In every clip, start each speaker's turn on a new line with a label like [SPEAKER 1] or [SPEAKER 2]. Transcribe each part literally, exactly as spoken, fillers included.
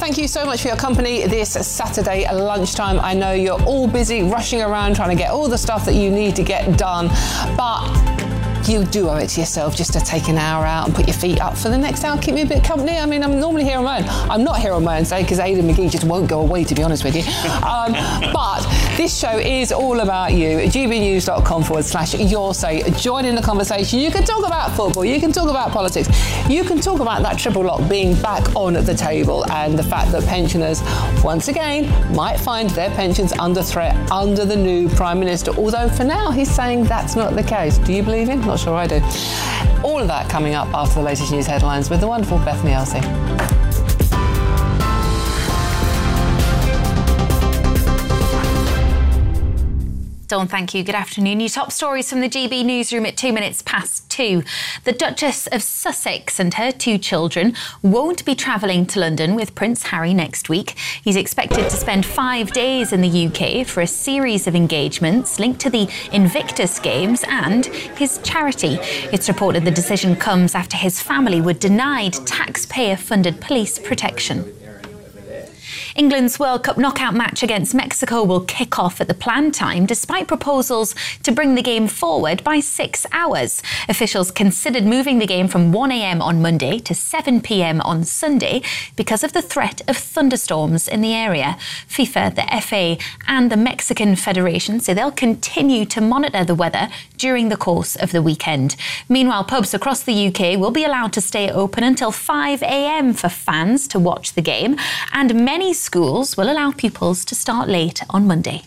[SPEAKER 1] thank you so much for your company this Saturday lunchtime. I know you're all busy rushing around trying to get all the stuff that you need to get done, but you do owe it to yourself just to take an hour out and put your feet up for the next hour, keep me a bit of company. I mean, I'm normally here on my own. I'm not here on my own today because Aidan McGee just won't go away, to be honest with you. Um, but this show is all about you. gbnews.com forward slash your say. Join in the conversation. You can talk about football. You can talk about politics. You can talk about that triple lock being back on the table and the fact that pensioners, once again, might find their pensions under threat under the new Prime Minister. Although for now, he's saying that's not the case. Do you believe him? Not sure I do. All of that coming up after the latest news headlines with the wonderful Bethany Elsey.
[SPEAKER 2] Dawn, thank you. Good afternoon. Your top stories from the G B newsroom at two minutes past two. The Duchess of Sussex and her two children won't be travelling to London with Prince Harry next week. He's expected to spend five days in the U K for a series of engagements linked to the Invictus Games and his charity. It's reported the decision comes after his family were denied taxpayer-funded police protection. England's World Cup knockout match against Mexico will kick off at the planned time despite proposals to bring the game forward by six hours. Officials considered moving the game from one a.m. on Monday to seven p.m. on Sunday because of the threat of thunderstorms in the area. FIFA, the F A and the Mexican Federation say they'll continue to monitor the weather during the course of the weekend. Meanwhile, pubs across the U K will be allowed to stay open until five a.m. for fans to watch the game, and many schools will allow pupils to start late on Monday.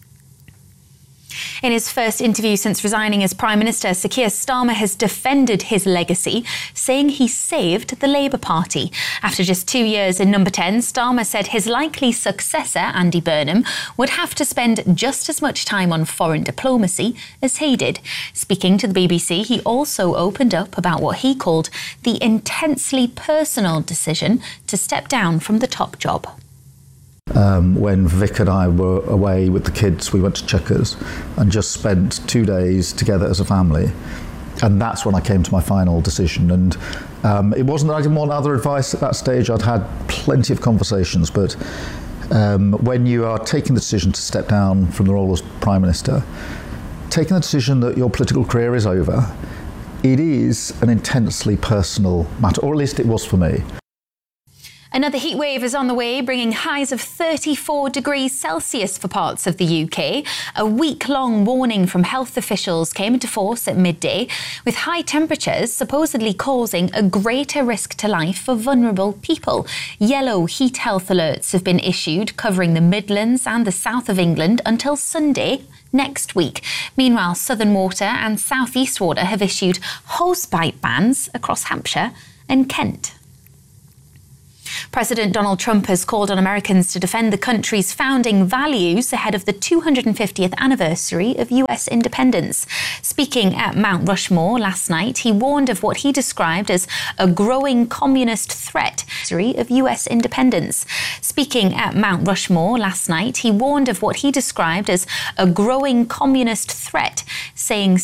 [SPEAKER 2] In his first interview since resigning as Prime Minister, Sir Keir Starmer has defended his legacy, saying he saved the Labour Party. After just two years in number ten, Starmer said his likely successor, Andy Burnham, would have to spend just as much time on foreign diplomacy as he did. Speaking to the B B C, he also opened up about what he called the intensely personal decision to step down from the top job.
[SPEAKER 3] Um, when Vic and I were away with the kids, we went to Chequers and just spent two days together as a family. And that's when I came to my final decision. And um, it wasn't that I didn't want other advice at that stage. I'd had plenty of conversations. But um, when you are taking the decision to step down from the role as Prime Minister, taking the decision that your political career is over, it is an intensely personal matter, or at least it was for me.
[SPEAKER 2] Another heat wave is on the way, bringing highs of thirty-four degrees Celsius for parts of the U K. A week-long warning from health officials came into force at midday, with high temperatures supposedly causing a greater risk to life for vulnerable people. Yellow heat health alerts have been issued, covering the Midlands and the south of England until Sunday next week. Meanwhile, Southern Water and South East Water have issued hosepipe bans across Hampshire and Kent. President Donald Trump has called on Americans to defend the country's founding values ahead of the two hundred fiftieth anniversary of U S independence. Speaking at Mount Rushmore last night, he warned of what he described as a growing communist threat of U S independence. Speaking at Mount Rushmore last night, he warned of what he described as a growing communist threat, saying